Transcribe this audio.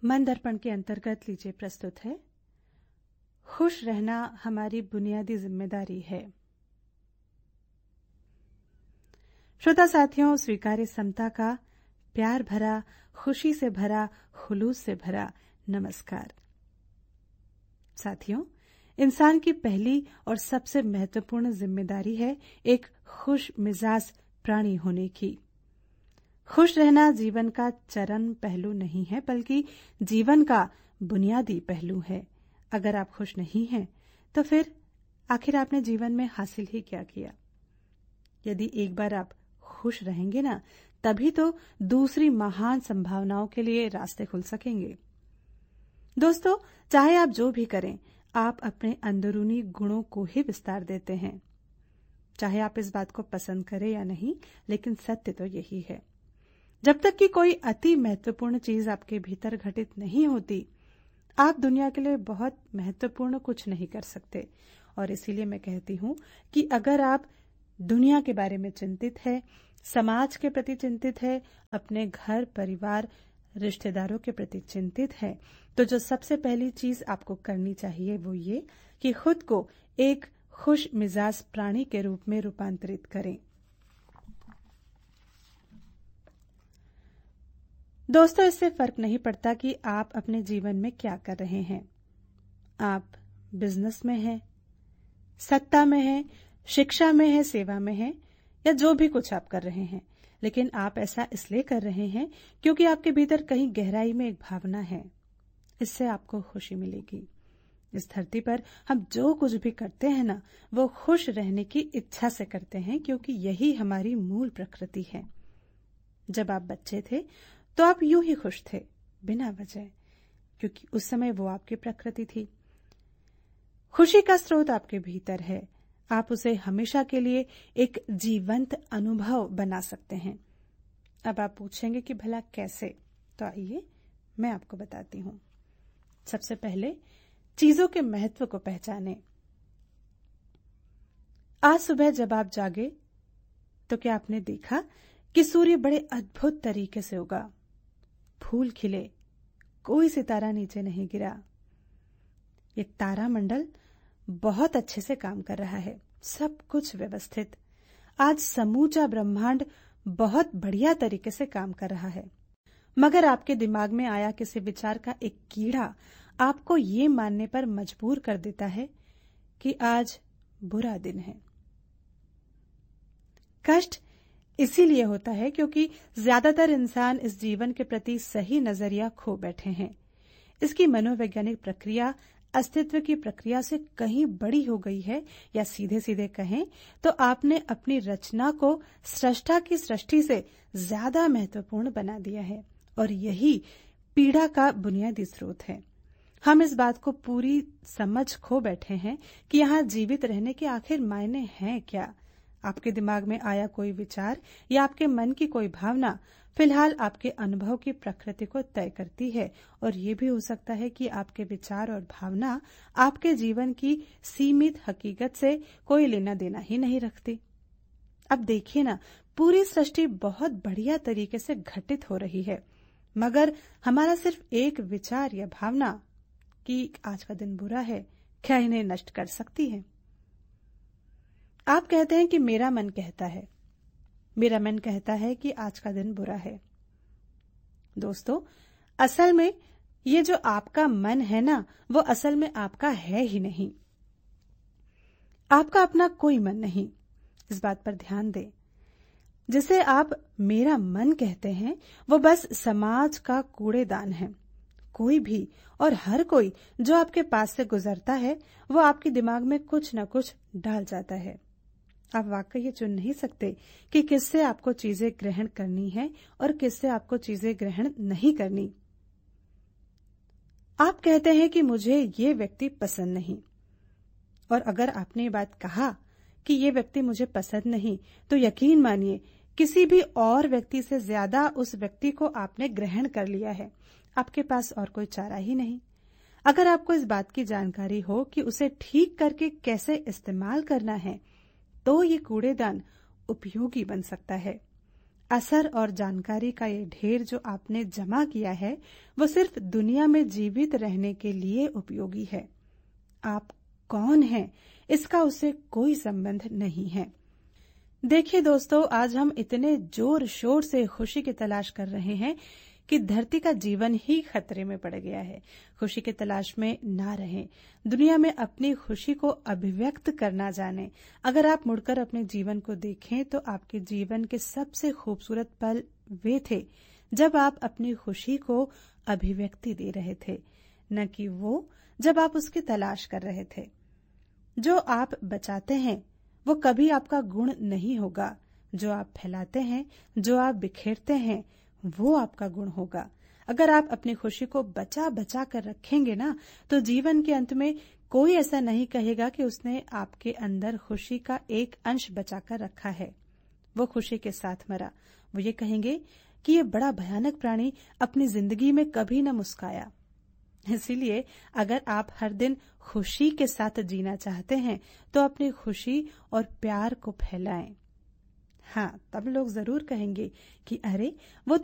मन दर्पण के अंतर्गत लीजिए प्रस्तुत है खुश रहना हमारी बुनियादी जिम्मेदारी है। श्रोता साथियों, स्वीकार्य समता का प्यार भरा, खुशी से भरा, खुलूस से भरा नमस्कार। साथियों, इंसान की पहली और सबसे महत्वपूर्ण जिम्मेदारी है एक खुश मिजाज प्राणी होने की। खुश रहना जीवन का चरम पहलू नहीं है, बल्कि जीवन का बुनियादी पहलू है। अगर आप खुश नहीं हैं, तो फिर आखिर आपने जीवन में हासिल ही क्या किया? यदि एक बार आप खुश रहेंगे ना, तभी तो दूसरी महान संभावनाओं के लिए रास्ते खुल सकेंगे। दोस्तों, चाहे आप जो भी करें, आप अपने अंदरूनी गुणों को ही विस्तार देते हैं। चाहे आप इस बात को पसंद करें या नहीं, लेकिन सत्य तो यही है। जब तक कि कोई अति महत्वपूर्ण चीज आपके भीतर घटित नहीं होती, आप दुनिया के लिए बहुत महत्वपूर्ण कुछ नहीं कर सकते। और इसीलिए मैं कहती हूं कि अगर आप दुनिया के बारे में चिंतित है, समाज के प्रति चिंतित है, अपने घर परिवार रिश्तेदारों के प्रति चिंतित है, तो जो सबसे पहली चीज आपको करनी चाहिए वो ये कि खुद को एक खुश मिजाज प्राणी के रूप में रूपांतरित करें। दोस्तों, इससे फर्क नहीं पड़ता कि आप अपने जीवन में क्या कर रहे हैं। आप बिजनेस में हैं, सत्ता में हैं, शिक्षा में हैं, सेवा में हैं, या जो भी कुछ आप कर रहे हैं, लेकिन आप ऐसा इसलिए कर रहे हैं क्योंकि आपके भीतर कहीं गहराई में एक भावना है। इससे आपको खुशी मिलेगी। इस धरती पर हम जो कुछ भी करते हैं ना, वो खुश रहने की इच्छा से करते हैं, क्योंकि यही हमारी मूल प्रकृति है। जब आप बच्चे थे तो आप यूं ही खुश थे, बिना वजह, क्योंकि उस समय वो आपकी प्रकृति थी। खुशी का स्रोत आपके भीतर है। आप उसे हमेशा के लिए एक जीवंत अनुभव बना सकते हैं। अब आप पूछेंगे कि भला कैसे? तो आइए मैं आपको बताती हूं। सबसे पहले चीजों के महत्व को पहचानें। आज सुबह जब आप जागे तो क्या आपने देखा कि सूर्य बड़े अद्भुत तरीके से उगा, फूल खिले, कोई सितारा नीचे नहीं गिरा। ये तारामंडल बहुत अच्छे से काम कर रहा है, सब कुछ व्यवस्थित। आज समूचा ब्रह्मांड बहुत बढ़िया तरीके से काम कर रहा है। मगर आपके दिमाग में आया किसी विचार का एक कीड़ा आपको ये मानने पर मजबूर कर देता है कि आज बुरा दिन है। कष्ट इसीलिए होता है क्योंकि ज्यादातर इंसान इस जीवन के प्रति सही नजरिया खो बैठे हैं। इसकी मनोवैज्ञानिक प्रक्रिया अस्तित्व की प्रक्रिया से कहीं बड़ी हो गई है, या सीधे सीधे कहें तो आपने अपनी रचना को सृष्टा की सृष्टि से ज्यादा महत्वपूर्ण बना दिया है, और यही पीड़ा का बुनियादी स्रोत है। हम इस बात को पूरी समझ खो बैठे हैं कि यहाँ जीवित रहने के आखिर मायने हैं क्या। आपके दिमाग में आया कोई विचार या आपके मन की कोई भावना फिलहाल आपके अनुभव की प्रकृति को तय करती है, और ये भी हो सकता है कि आपके विचार और भावना आपके जीवन की सीमित हकीकत से कोई लेना देना ही नहीं रखती। अब देखिए ना, पूरी सृष्टि बहुत बढ़िया तरीके से घटित हो रही है, मगर हमारा सिर्फ एक विचार या भावना कि आज का दिन बुरा है, क्या इन्हें नष्ट कर सकती है? आप कहते हैं कि मेरा मन कहता है, मेरा मन कहता है कि आज का दिन बुरा है। दोस्तों, असल में ये जो आपका मन है ना, वो असल में आपका है ही नहीं। आपका अपना कोई मन नहीं, इस बात पर ध्यान दें। जिसे आप मेरा मन कहते हैं, वो बस समाज का कूड़ेदान है। कोई भी और हर कोई जो आपके पास से गुजरता है, वो आपके दिमाग में कुछ न कुछ डाल जाता है। आप वाकई ये चुन नहीं सकते कि किससे आपको चीजें ग्रहण करनी है और किससे आपको चीजें ग्रहण नहीं करनी। आप कहते हैं कि मुझे ये व्यक्ति पसंद नहीं, और अगर आपने ये बात कहा कि ये व्यक्ति मुझे पसंद नहीं, तो यकीन मानिए किसी भी और व्यक्ति से ज्यादा उस व्यक्ति को आपने ग्रहण कर लिया है। आपके पास और कोई चारा ही नहीं। अगर आपको इस बात की जानकारी हो कि उसे ठीक करके कैसे इस्तेमाल करना है, तो ये कूड़ेदान उपयोगी बन सकता है। असर और जानकारी का ये ढेर जो आपने जमा किया है वो सिर्फ दुनिया में जीवित रहने के लिए उपयोगी है। आप कौन हैं इसका उससे कोई संबंध नहीं है। देखिए दोस्तों, आज हम इतने जोर शोर से खुशी की तलाश कर रहे हैं कि धरती का जीवन ही खतरे में पड़ गया है। खुशी की तलाश में ना रहें, दुनिया में अपनी खुशी को अभिव्यक्त करना जानें। अगर आप मुड़कर अपने जीवन को देखें तो आपके जीवन के सबसे खूबसूरत पल वे थे जब आप अपनी खुशी को अभिव्यक्ति दे रहे थे, न कि वो जब आप उसकी तलाश कर रहे थे। जो आप बचाते हैं वो कभी आपका गुण नहीं होगा, जो आप फैलाते हैं, जो आप बिखेरते हैं, वो आपका गुण होगा। अगर आप अपनी खुशी को बचा बचा कर रखेंगे ना, तो जीवन के अंत में कोई ऐसा नहीं कहेगा कि उसने आपके अंदर खुशी का एक अंश बचा कर रखा है। वो खुशी के साथ मरा। वो ये कहेंगे कि ये बड़ा भयानक प्राणी अपनी जिंदगी में कभी न मुस्काया। इसीलिए अगर आप हर दिन खुशी के साथ जीना चाहते हैं तो अपनी खुशी और प्यार को फैलाएं। हाँ, तब लोग जरूर कहेंगे कि अरे वो